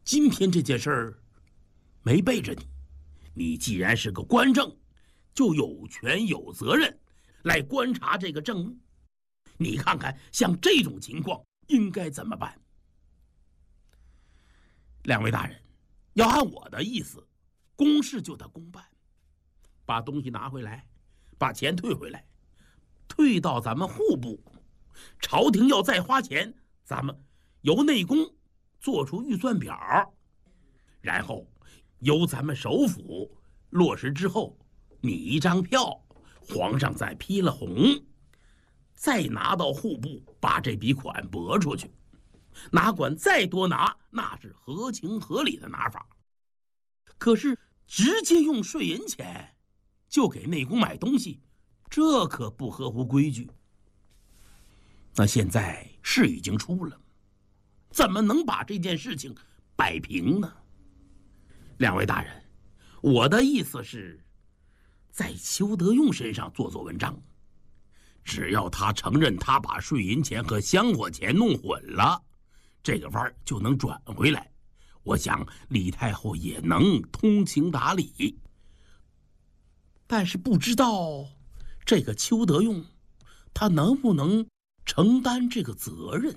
今天这件事儿没背着你，你既然是个官正，就有权有责任来观察这个政务。你看看，像这种情况应该怎么办？两位大人，要按我的意思，公事就得公办，把东西拿回来，把钱退回来，退到咱们户部。朝廷要再花钱，咱们由内宫做出预算表，然后由咱们首府落实之后，你一张票，皇上再批了红，再拿到户部把这笔款拨出去，哪管再多拿，那是合情合理的拿法。可是直接用税银钱就给内宫买东西，这可不合乎规矩。那现在事已经出了，怎么能把这件事情摆平呢？两位大人，我的意思是，在邱德用身上做文章，只要他承认他把税银钱和香火钱弄混了，这个弯就能转回来。我想李太后也能通情达理。但是不知道这个邱德用，他能不能承担这个责任？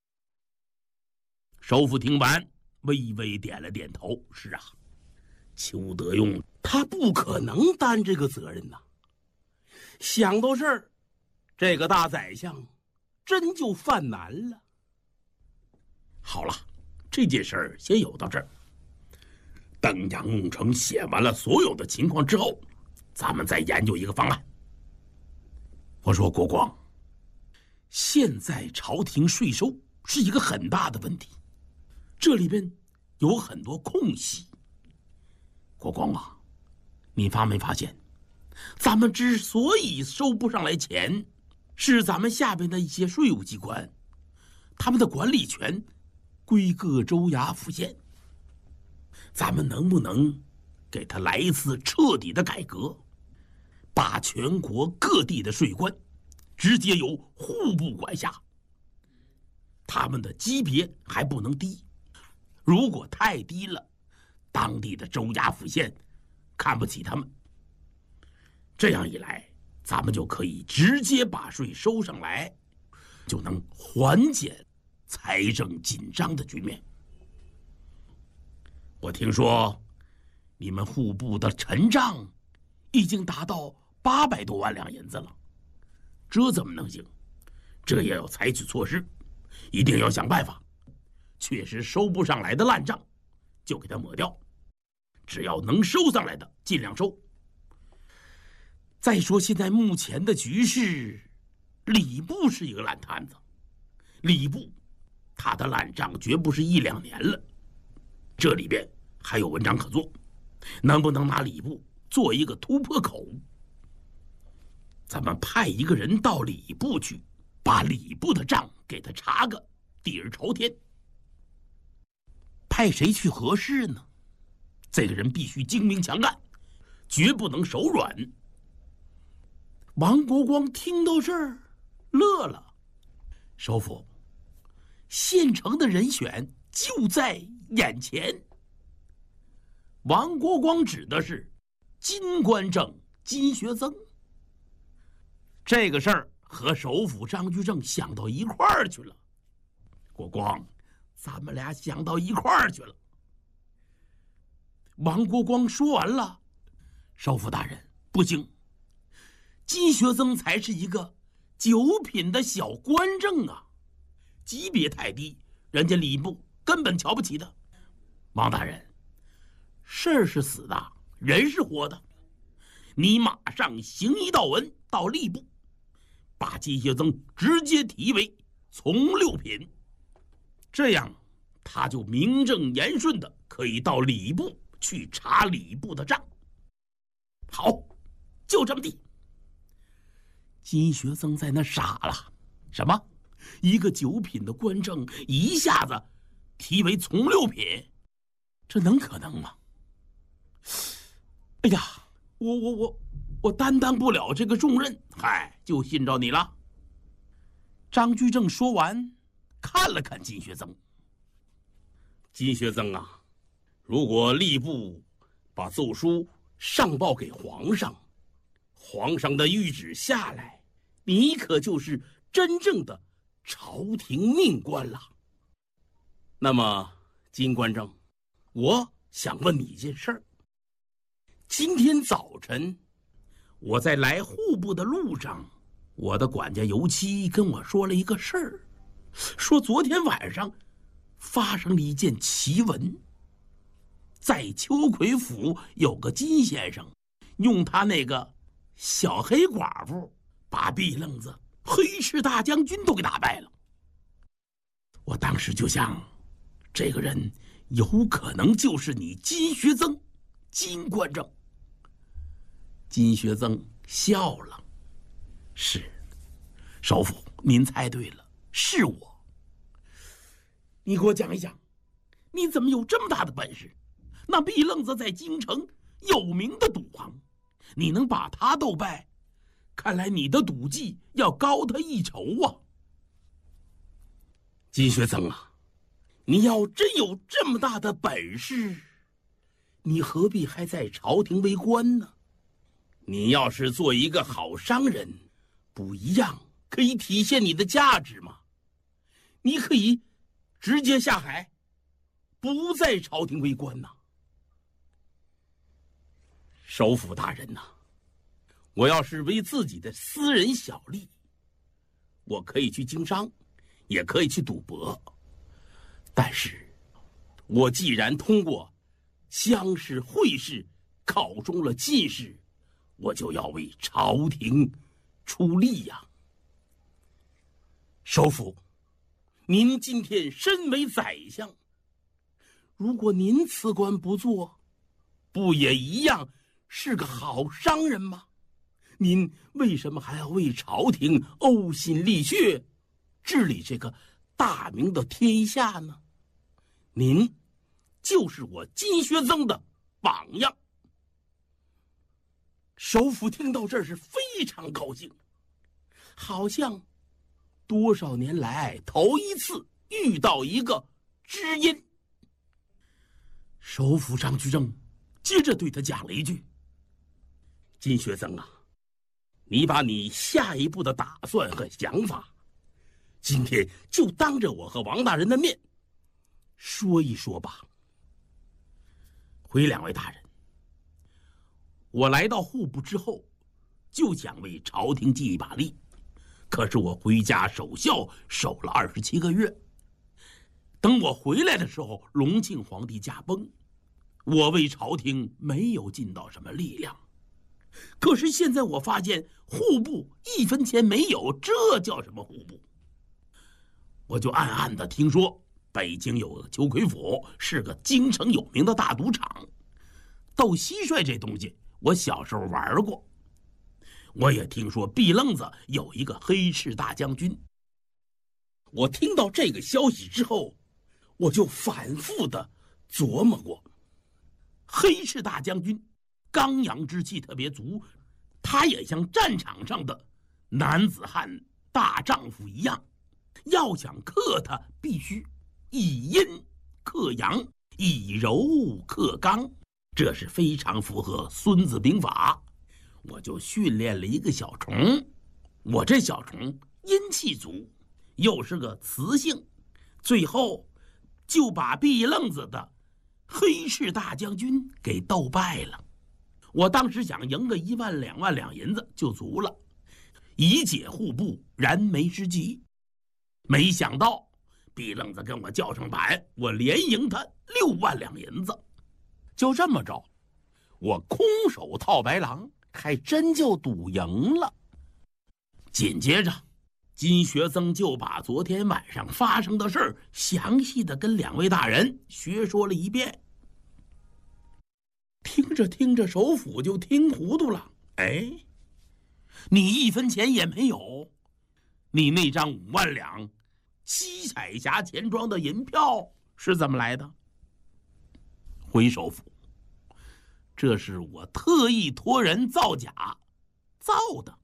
首府听完，微微点了点头。是啊，邱德用他不可能担这个责任呐。想到这儿，这个大宰相真就犯难了。好了，这件事儿先有到这儿。等杨永成写完了所有的情况之后，咱们再研究一个方案。我说国光，现在朝廷税收是一个很大的问题，这里边有很多空隙。国光啊，你发没发现，咱们之所以收不上来钱，是咱们下边的一些税务机关，他们的管理权归各州衙府县。咱们能不能给他来一次彻底的改革，把全国各地的税关直接由户部管辖？他们的级别还不能低，如果太低了，当地的州衙府县看不起他们。这样一来，咱们就可以直接把税收上来，就能缓解财政紧张的局面。我听说你们户部的陈账已经达到800多万两银子了，这怎么能行？这也要采取措施，一定要想办法，确实收不上来的烂账就给它抹掉，只要能收上来的尽量收。再说现在目前的局势，礼部是一个烂摊子，礼部他的烂账绝不是1、2年了，这里边还有文章可做，能不能拿礼部做一个突破口？咱们派一个人到礼部去，把礼部的账给他查个底儿朝天。派谁去合适呢？这个人必须精明强干，绝不能手软。王国光听到这儿乐了，首府，现成的人选就在眼前。王国光指的是金官正金学增。这个事儿和首辅张居正想到一块儿去了。国光，咱们俩想到一块儿去了。王国光说完了，首辅大人，不行，金学增才是一个9品的小官正啊，级别太低，人家礼部根本瞧不起他。王大人，事儿是死的，人是活的，你马上行一道文到吏部，把金学增直接提为从6品，这样他就名正言顺的可以到礼部去查礼部的账。好，就这么地。金学增在那傻了，什么？一个9品的官正一下子提为从6品，这能可能吗？哎呀，我担当不了这个重任，嗨，就信着你了。张居正说完，看了看金学增。金学增啊， 如果吏部把奏书上报给皇上，皇上的谕旨下来，你可就是真正的朝廷命官了。那么金官正，我想问你一件事儿。今天早晨我在来户部的路上，我的管家尤七跟我说了一个事儿，说昨天晚上发生了一件奇闻。在秋葵府有个金先生，用他那个小黑寡妇把毕愣子、黑赤大将军都给打败了。我当时就想，这个人有可能就是你金学曾，金官正。金学曾笑了，是，首府，您猜对了，是我。你给我讲一讲，你怎么有这么大的本事？那毕愣子在京城有名的赌王，你能把他斗败，看来你的赌技要高他一筹啊。金学曾啊，你要真有这么大的本事，你何必还在朝廷为官呢？你要是做一个好商人，不一样可以体现你的价值吗？你可以直接下海，不在朝廷为官呐。首辅大人呐，我要是为自己的私人小利，我可以去经商，也可以去赌博。但是我既然通过乡试、会试考中了进士，我就要为朝廷出力呀。首辅，您今天身为宰相，如果您辞官不做，不也一样是个好商人吗？您为什么还要为朝廷呕心沥血，治理这个大明的天下呢？您就是我金学曾的榜样。首辅听到这儿是非常高兴，好像多少年来头一次遇到一个知音。首辅张居正接着对他讲了一句：金学曾啊，你把你下一步的打算和想法，今天就当着我和王大人的面说一说吧。回两位大人，我来到户部之后，就想为朝廷尽一把力，可是我回家守孝守了27个月。等我回来的时候，隆庆皇帝驾崩，我为朝廷没有尽到什么力量。可是现在我发现户部1分钱没有，这叫什么户部？我就暗暗的听说北京有个秋葵府，是个京城有名的大赌场。斗蟋蟀这东西我小时候玩过，我也听说毕愣子有一个黑赤大将军。我听到这个消息之后，我就反复的琢磨过，黑赤大将军刚阳之气特别足，他也像战场上的男子汉大丈夫一样，要想克他，必须以阴克阳，以柔克刚，这是非常符合《孙子兵法》。我就训练了一个小虫，我这小虫阴气足，又是个雌性，最后就把毕愣子的黑赤大将军给斗败了。我当时想赢个1万2万两银子就足了，以解户部燃眉之急。没想到毕愣子跟我叫上板，我连赢他6万两银子。就这么着，我空手套白狼，还真就赌赢了。紧接着金学曾就把昨天晚上发生的事儿详细的跟2位大人学说了一遍。听着听着，首辅就听糊涂了。哎，你1分钱也没有，你那张5万两七彩匣钱庄的银票是怎么来的？回首府，这是我特意托人造假造的。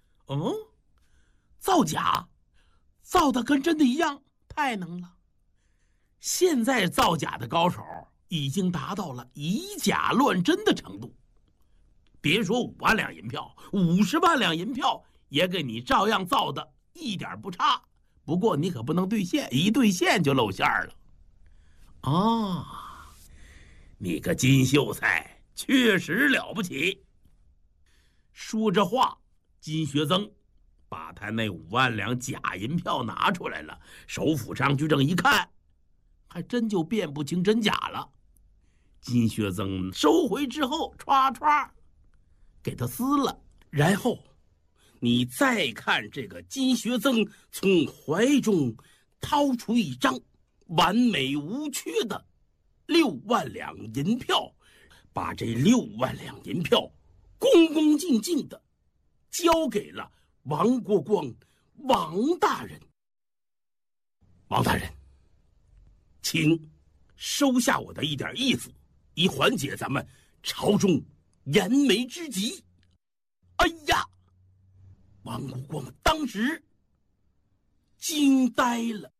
造假造的跟真的一样，太能了。现在造假的高手已经达到了以假乱真的程度。别说5万两银票，50万两银票也给你照样造的一点不差。不过你可不能兑现，一兑现就露馅了。啊，你个金秀才确实了不起。说着话，金学曾把他那5万两假银票拿出来了，手抚上去正一看，还真就辨不清真假了。金学曾收回之后，歘歘给他撕了，然后你再看这个金学曾从怀中掏出一张完美无缺的6万两银票，把这6万两银票恭恭敬敬的交给了王国光王大人。王大人，请收下我的一点意思，以缓解咱们朝中燃眉之急。哎呀，王国光当时惊呆了。